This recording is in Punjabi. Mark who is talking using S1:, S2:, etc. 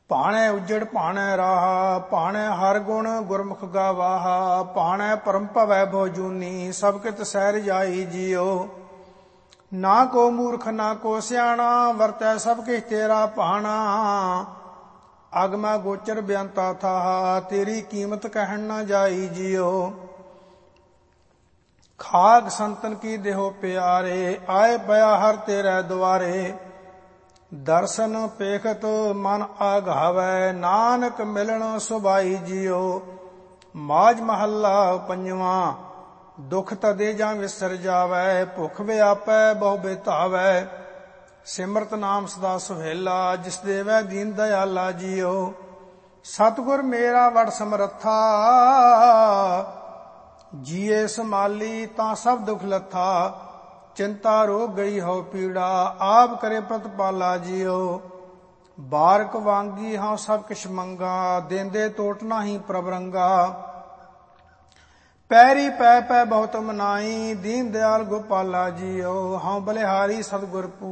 S1: ਭਾਣੈ ਉਜੜ ਭਾਣੈ ਰਾਹਾ, ਭਾਣੈ ਹਰ ਗੁਣ ਗੁਰਮੁਖ ਗਾਵਾਹਾ, ਭਾਣੈ ਪਰਮ ਭਵੈ ਬਹੁ ਜੂਨੀ, ਸਭ ਕਿਤ ਸਹਿ ਜਾਈ ਜੀਓ। ਨਾ ਕੋ ਮੂਰਖ ਨਾ ਕੋ ਸਿਆਣਾ, ਵਰਤੈ ਸਭ ਕਿਛ ਤੇਰਾ ਭਾਣਾ। ਅਗਮੈ ਗੋਚਰ ਬੇਅੰਤਾ ਥਾਹਾ, ਤੇਰੀ ਕੀਮਤ ਕਹਿਣ ਨਾ ਜਾਈ ਜੀਓ। ਖਾਕ ਸੰਤਨ ਕੀ ਦੇਹੋ ਪਿਆਰੇ, ਆਏ ਪਿਆ ਹਰ ਤੇਰੇ ਦੁਆਰੇ। ਦਰਸ਼ਨ ਪੇਖਤ ਮਨ ਆਘਾਵੈ, ਨਾਨਕ ਮਿਲਣ ਸੁਭਾਈ ਜੀਓ। ਮਾਝ ਮਹੱਲਾ ਪੰਜਵਾਂ। ਦੁਖ ਤਦੇ ਜਾਂ ਵਿਸਰ ਜਾਵੈ, ਭੁਖ ਵਿਆਪੈ ਬਹੁ ਬਿਤਾਵੈ। ਸਿਮਰਤ ਨਾਮ ਸਦਾ ਸੁਹੇਲਾ, ਜਿਸ ਦੇਵੈ ਦੀਨ ਦਇਆਲਾ ਜੀਓ। ਸਤਿਗੁਰ ਮੇਰਾ ਵਡ ਸਮਰੱਥਾ, ਜੀਏ ਸੰਭਾਲੀ ਤਾਂ ਸਭ ਦੁਖ ਲੱਥਾ। ਚਿੰਤਾ ਰੋਗ ਗਈ ਹੋ ਪੀੜਾ, ਆਪ ਕਰੇ ਪ੍ਰਤਪਾਲਾ ਜੀਓ। ਬਾਰਕ ਵਾਂਗੀ ਹਾਂ ਸਭ ਕਿਛ ਮੰਗਾ, ਦੇਂਦੇ ਟੋਟ ਨਾਹੀ ਪ੍ਰਭ ਰੰਗਾ। ਪੈਰੀ ਪੈ ਪੈ ਬਹੁਤ ਮਨਾਈ, ਦੀਨ ਦਿਆਲ ਗੋਪਾਲਾ ਜੀਓ। ਹਾਂ ਬਲਿਹਾਰੀ ਸਤਿਗੁਰ